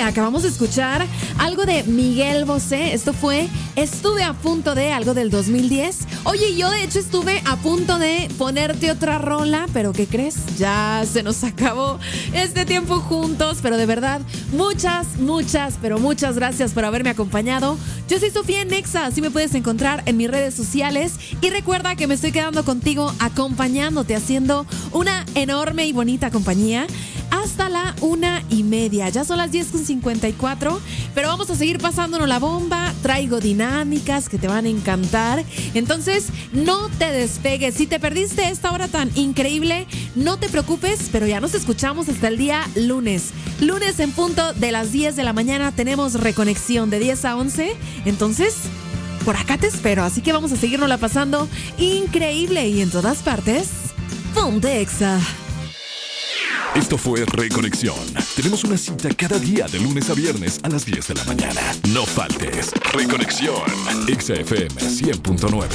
acabamos de escuchar algo de Miguel Bosé. Esto fue Estuve a punto de, algo del 2010. Oye, yo de hecho estuve a punto de ponerte otra rola, pero ¿qué crees? Ya se nos acabó este tiempo juntos, pero de verdad, muchas gracias por haberme acompañado. Yo soy Sofía en Nexa, así me puedes encontrar en mis redes sociales. Y recuerda que me estoy quedando contigo, acompañándote, haciendo una enorme y bonita compañía hasta la 1:30. Ya son las 10:54, pero vamos a seguir pasándonos la bomba. Traigo dinámicas que te van a encantar. Entonces, no te despegues. Si te perdiste esta hora tan increíble, no te preocupes, pero ya nos escuchamos hasta el día lunes. Lunes en punto de las 10 de la mañana tenemos reconexión de 10 a 11. Entonces, por acá te espero. Así que vamos a seguirnosla pasando increíble y en todas partes. Ponte Exa. Esto fue Reconexión. Tenemos una cita cada día de lunes a viernes a las 10 de la mañana. No faltes. Reconexión. Exa FM 100.9.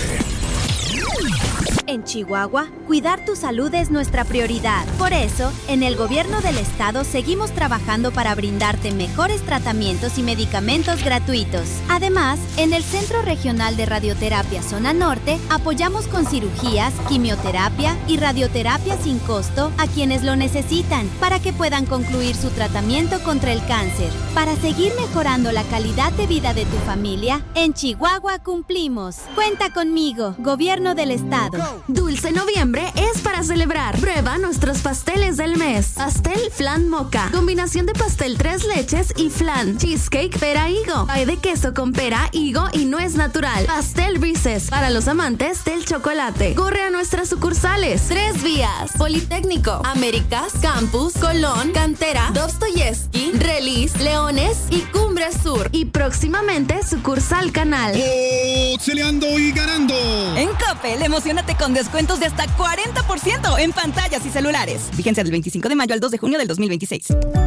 En Chihuahua, cuidar tu salud es nuestra prioridad. Por eso, en el gobierno del estado seguimos trabajando para brindarte mejores tratamientos y medicamentos gratuitos. Además, en el Centro Regional de Radioterapia Zona Norte, apoyamos con cirugías, quimioterapia y radioterapia sin costo a quienes lo necesitan para que puedan concluir su tratamiento contra el cáncer. Para seguir mejorando la calidad de vida de tu familia, en Chihuahua cumplimos. Cuenta conmigo, Gobierno del Estado. Dulce Noviembre es para celebrar. Prueba nuestros pasteles del mes. Pastel flan moca. Combinación de pastel 3 leches y flan. Cheesecake pera higo. Pay de queso con pera, higo y nuez natural. Pastel Reese's para los amantes del chocolate. Corre a nuestras sucursales. 3 vías. Politécnico, Américas, Campus, Colón, Cantera, Dostoyevsky, Relis, Leones y Cumbres Sur. Y próximamente sucursal Canal. ¡Exceleando y ganando! En Coppel, emocionate con descuentos de hasta 40% en pantallas y celulares. Vigencia del 25 de mayo al 2 de junio del 2026.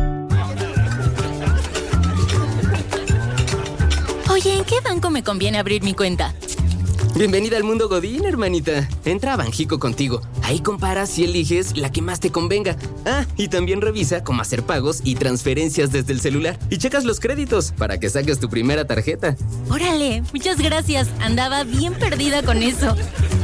Oye, ¿en qué banco me conviene abrir mi cuenta? Bienvenida al mundo Godín, hermanita. Entra a Banjico Contigo. Ahí comparas y eliges la que más te convenga. Ah, y también revisa cómo hacer pagos y transferencias desde el celular. Y checas los créditos para que saques tu primera tarjeta. Órale, muchas gracias. Andaba bien perdida con eso.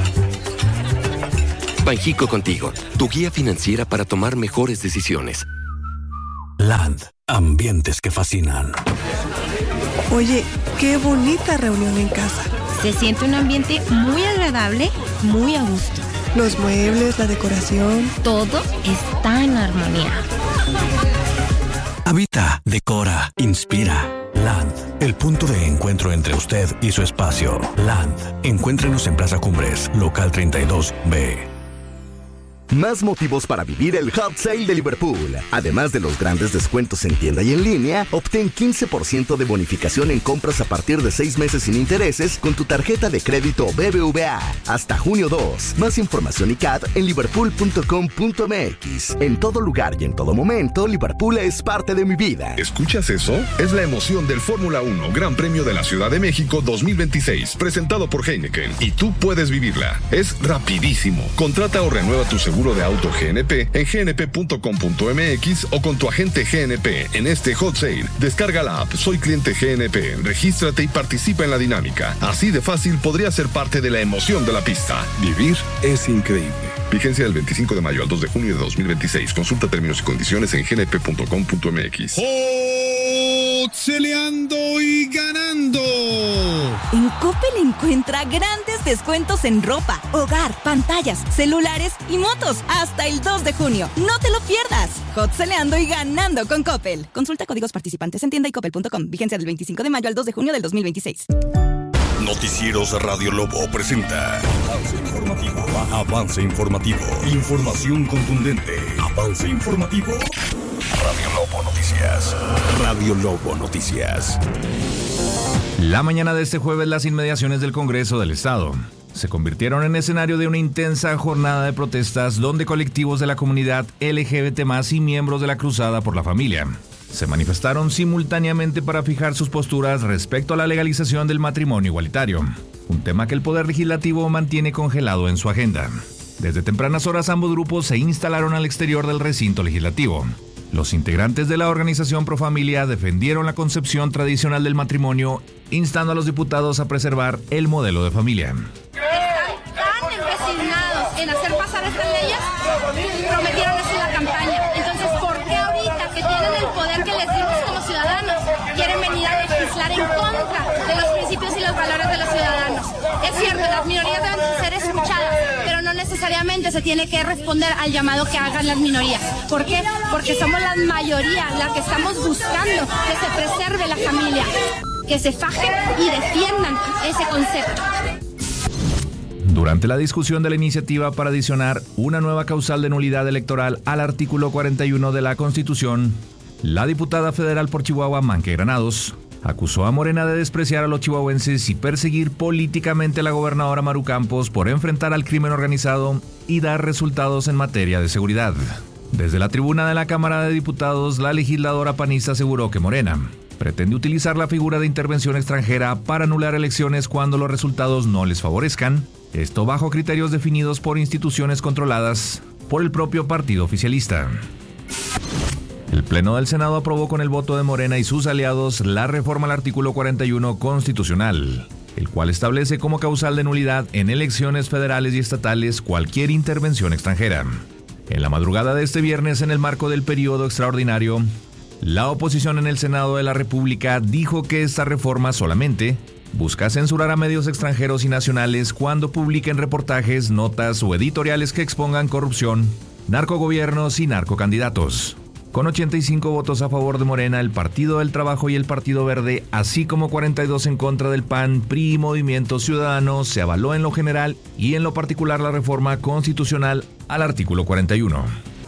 Banjico Contigo, tu guía financiera para tomar mejores decisiones. Land, ambientes que fascinan. Oye, qué bonita reunión en casa. Se siente un ambiente muy agradable, muy a gusto. Los muebles, la decoración. Todo está en armonía. Habita, decora, inspira. Land, el punto de encuentro entre usted y su espacio. Land, encuéntrenos en Plaza Cumbres, local 32B. Más motivos para vivir el Hot Sale de Liverpool. Además de los grandes descuentos en tienda y en línea, obtén 15% de bonificación en compras a partir de 6 meses sin intereses con tu tarjeta de crédito BBVA. Hasta junio 2. Más información y CAD en liverpool.com.mx. En todo lugar y en todo momento, Liverpool es parte de mi vida. ¿Escuchas eso? Es la emoción del Fórmula 1 Gran Premio de la Ciudad de México 2026, presentado por Heineken. Y tú puedes vivirla. Es rapidísimo. Contrata o renueva tu seguro de auto GNP en gnp.com.mx o con tu agente GNP en este Hot Sale. Descarga la app Soy Cliente GNP, regístrate y participa en la dinámica. Así de fácil podría ser parte de la emoción de la pista. Vivir es increíble. Vigencia del 25 de mayo al 2 de junio de 2026. Consulta términos y condiciones en gnp.com.mx. ¡Exceleando y ganando! En Coppel encuentra grandes descuentos en ropa, hogar, pantallas, celulares y motos hasta el 2 de junio. ¡No te lo pierdas! Hotceleando y ganando con Coppel. Consulta códigos participantes en tienda y coppel.com. Vigencia del 25 de mayo al 2 de junio del 2026. Noticieros Radio Lobo presenta Avance Informativo. Avance Informativo. Información contundente. Avance Informativo. Radio Lobo Noticias. Radio Lobo Noticias. La mañana de este jueves, las inmediaciones del Congreso del Estado se convirtieron en escenario de una intensa jornada de protestas donde colectivos de la comunidad LGBT+ y miembros de la Cruzada por la Familia se manifestaron simultáneamente para fijar sus posturas respecto a la legalización del matrimonio igualitario, un tema que el Poder Legislativo mantiene congelado en su agenda. Desde tempranas horas ambos grupos se instalaron al exterior del recinto legislativo. Los integrantes de la organización Pro Familia defendieron la concepción tradicional del matrimonio, instando a los diputados a preservar el modelo de familia. Están tan empecinnados en hacer pasar estas leyes, prometieron eso en la campaña. Entonces, ¿por qué ahorita que tienen el poder que les dimos como ciudadanos, quieren venir a legislar en contra de los principios y los valores de los ciudadanos? Es cierto, las minorías deben ser escuchadas, pero no necesariamente se tiene que responder al llamado que hagan las minorías. ¿Por qué? Porque somos la mayoría la que estamos buscando que se preserve la familia, que se fajen y defiendan ese concepto. Durante la discusión de la iniciativa para adicionar una nueva causal de nulidad electoral al artículo 41 de la Constitución, la diputada federal por Chihuahua, Manque Granados, acusó a Morena de despreciar a los chihuahuenses y perseguir políticamente a la gobernadora Maru Campos por enfrentar al crimen organizado y dar resultados en materia de seguridad. Desde la tribuna de la Cámara de Diputados, la legisladora panista aseguró que Morena pretende utilizar la figura de intervención extranjera para anular elecciones cuando los resultados no les favorezcan, esto bajo criterios definidos por instituciones controladas por el propio partido oficialista. El Pleno del Senado aprobó con el voto de Morena y sus aliados la reforma al artículo 41 constitucional, el cual establece como causal de nulidad en elecciones federales y estatales cualquier intervención extranjera. En la madrugada de este viernes, en el marco del periodo extraordinario, la oposición en el Senado de la República dijo que esta reforma solamente busca censurar a medios extranjeros y nacionales cuando publiquen reportajes, notas o editoriales que expongan corrupción, narcogobiernos y narcocandidatos. Con 85 votos a favor de Morena, el Partido del Trabajo y el Partido Verde, así como 42 en contra del PAN, PRI y Movimiento Ciudadano, se avaló en lo general y en lo particular la reforma constitucional al artículo 41.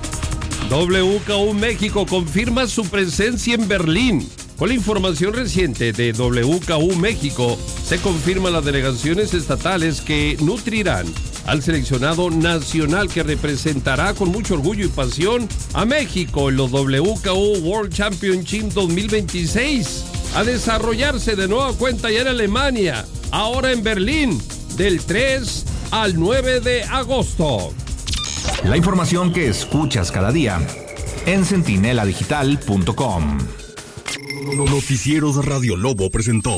WKU México confirma su presencia en Berlín. Con la información reciente de WKU México, se confirman las delegaciones estatales que nutrirán al seleccionado nacional que representará con mucho orgullo y pasión a México en los WKU World Championship 2026, a desarrollarse de nueva cuenta ya en Alemania, ahora en Berlín, del 3 al 9 de agosto. La información que escuchas cada día en centineladigital.com. Noticieros Radio Lobo presentó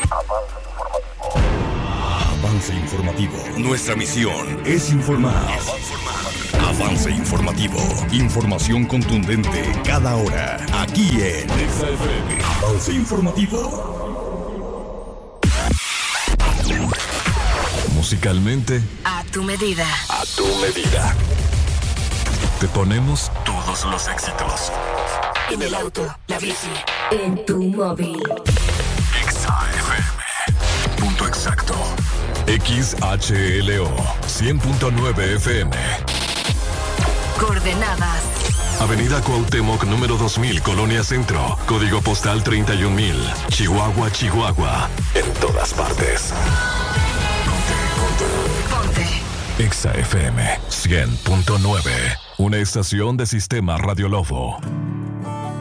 Avance Informativo. Nuestra misión es informar. Avance Informativo. Información contundente cada hora. Aquí en XFM. Avance Informativo. Musicalmente, a tu medida. A tu medida. Te ponemos todos los éxitos. En el auto, la bici, en tu móvil. XFM. Punto exacto. XHLO 100.9 FM. Coordenadas: Avenida Cuauhtémoc, número 2000, Colonia Centro. Código postal 31000. Chihuahua, Chihuahua. En todas partes. Ponte. XFM 100.9. Una estación de Sistema Radio Lobo.